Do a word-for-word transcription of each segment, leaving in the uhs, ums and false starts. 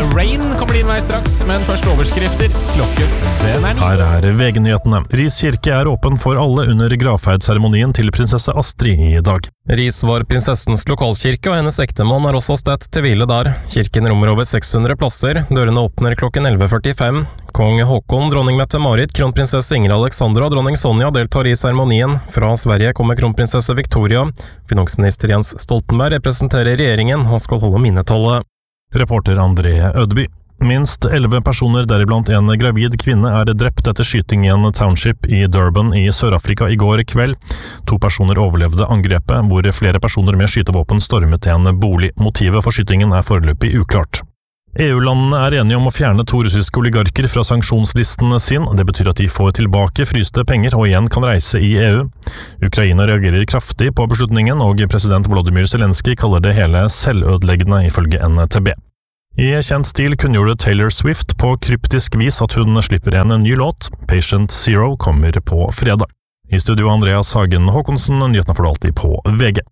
Rain kommer din vei straks, men først overskrifter. Klokken, den er ni. Her er V G-nyhetene. Ris kirke er åpen for alle under gravferdsseremonien til prinsesse Astrid i dag. Ris var prinsessens lokalkirke, og hennes ektemann er også støtt til hvile der. Kirken rommer over seks hundre plasser. Dørene åpner klokken elleve førtifem. Kong Håkon, dronning Mette-Marit, kronprinsesse Ingrid Alexandra og dronning Sonja deltar i seremonien. Fra Sverige kommer kronprinsesse Victoria. Finansminister Jens Stoltenberg representerer regjeringen og skal holde minnetallet. Reporter André Ødeby. Minst elleve personer, deriblant en gravid kvinne, er drept etter skyting i en township i Durban i Sør-Afrika i går kveld. To personer overlevde angrepet, hvor flere personer med skytevåpen stormet til en bolig. Motivet for skytingen er foreløpig uklart. E U-landene er enige om å fjerne to russiske oligarker fra sanksjonslisten sin. Det betyr at de får tilbake fryste penger og igjen kan reise i E U. Ukraina reagerer kraftig på beslutningen, og president Volodymyr Zelensky kaller det hele selvødeleggende, ifølge N T B. I kjent stil kunngjorde Taylor Swift på kryptisk vis at hun slipper en ny låt. Patient Zero kommer på fredag. I studio Andreas Hagen Håkonsen, nyhetene får du alltid på V G.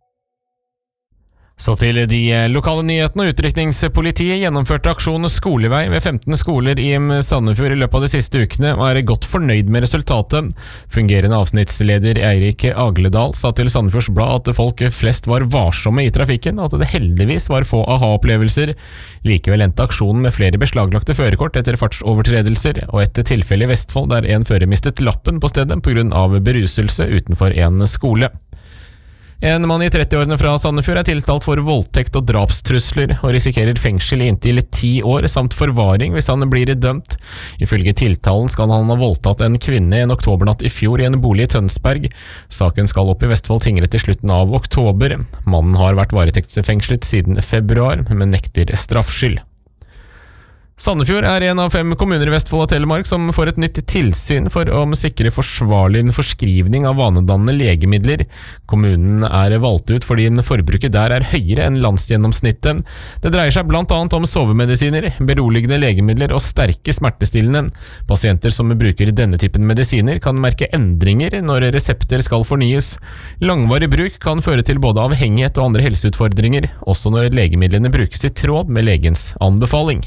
Så til de lokale nyhetene. Utrykningspolitiet gjennomførte aksjon Skolevei ved femten skoler i Sandefjord i løpet av de siste ukene, og er godt fornøyd med resultatet. Fungerende avsnittsleder Eirik Agledal sa til Sandefjords Blad at folk flest var varsomme i trafikken, og at det heldigvis var få aha-opplevelser. Likevel endte aksjonen med flere beslaglagte førerkort etter fartsovertredelser, og et tilfelle i Vestfold der en fører mistet lappen på stedet på grunn av beruselse utenfor en skole. En mann i trettiårene fra Sandefjord er tiltalt for voldtekt og drapstrusler, og risikerer fengsel i inntil ti år, samt forvaring hvis han blir dømt. Ifølge tiltalen skal han ha voldtatt en kvinne en oktobernatt i fjor i en bolig i Tønsberg. Saken skal opp i Vestfold tingrett i slutten av oktober. Mannen har vært varetektsfengslet siden februar, men nekter straffskyld. Sandefjord er en av fem kommuner i Vestfold og Telemark som får et nytt tilsyn for å sikre forsvarlig forskrivning av vanedannende legemidler. Kommunen er valgt ut fordi forbruket der er høyere enn landsgjennomsnittet. Det dreier seg blant annet om sovemedisiner, beroligende legemidler og sterke smertestillende. Pasienter som bruker denne typen medisiner kan merke endringer når resepter skal fornyes. Langvarig bruk kan føre til både avhengighet og andre helseutfordringer, også når legemidlene brukes i tråd med legens anbefaling.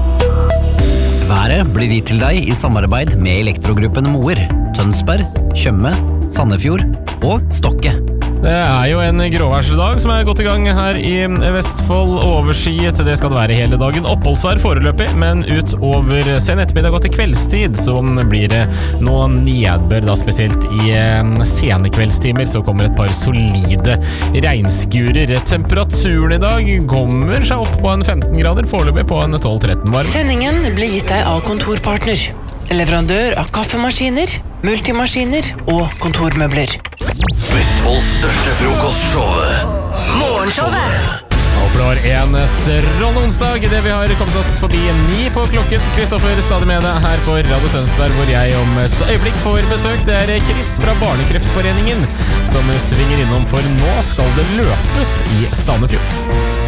Været blir gitt til deg i samarbeid med Elektrogruppen Moer, Tønsberg, Tjøme, Sandefjord og Stokke. Det er jo en gråværsdag som er godt i gang her i Vestfold. Overskyet, det skal det være hele dagen. Oppholdsvær foreløpig, men utover sen ettermiddag og til kveldstid så blir det noe nedbør, da spesielt i sene kveldstimer. Så kommer et par solide regnskurer. Temperaturen i dag kommer seg opp på en femten grader, foreløpig på en tolv tretten varm. Sendingen blir gitt deg av Kontorpartner, leverandør av kaffemaskiner, multimaskiner og kontormøbler. Vestfolds største frokostshow, Morgenshowet. Håper det var en strålende onsdag i det vi har kommet oss forbi ni på klokken. Kristoffer stadig med deg her på Radio Tønsberg, hvor jeg om et øyeblikk får besøk. Det er Chris fra Barnekreftforeningen som svinger innom, for nå skal det løpes i Sandefjord.